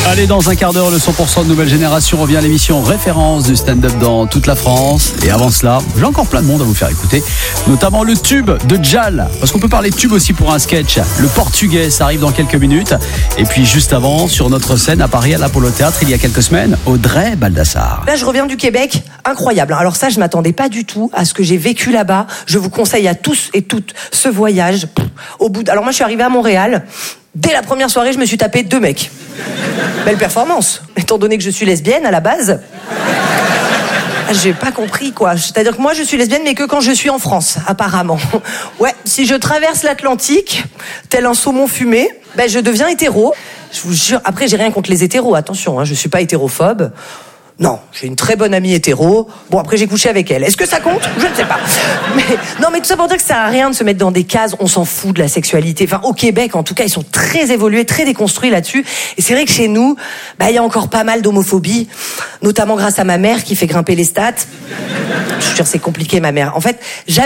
Allez, dans un quart d'heure, le 100% de Nouvelle Génération revient à l'émission référence du stand-up dans toute la France. Et avant cela, j'ai encore plein de monde à vous faire écouter, notamment le tube de Jal, parce qu'on peut parler de tube aussi pour un sketch. Le Portugais, ça arrive dans quelques minutes. Et puis juste avant, sur notre scène à Paris, à l'Apollo Théâtre, il y a quelques semaines, Audrey Baldassare. Là, je reviens du Québec, incroyable. Alors ça, je m'attendais pas du tout à ce que j'ai vécu là-bas. Je vous conseille à tous et toutes ce voyage. Alors moi, je suis arrivée à Montréal. Dès la première soirée, je me suis tapé 2 mecs. Belle performance, étant donné que je suis lesbienne à la base. J'ai pas compris, quoi. C'est-à-dire que moi, je suis lesbienne, mais que quand je suis en France, apparemment. Ouais, si je traverse l'Atlantique, tel un saumon fumé, je deviens hétéro. Je vous jure, après, j'ai rien contre les hétéros, attention, je suis pas hétérophobe. Non, j'ai une très bonne amie hétéro. Bon, après, j'ai couché avec elle. Est-ce que ça compte ? Je ne sais pas. Mais tout ça pour dire que ça sert à rien de se mettre dans des cases. On s'en fout de la sexualité. Enfin, au Québec, en tout cas, ils sont très évolués, très déconstruits là-dessus. Et c'est vrai que chez nous, il y a encore pas mal d'homophobie, notamment grâce à ma mère qui fait grimper les stats. Je vous jure, c'est compliqué, ma mère. En fait,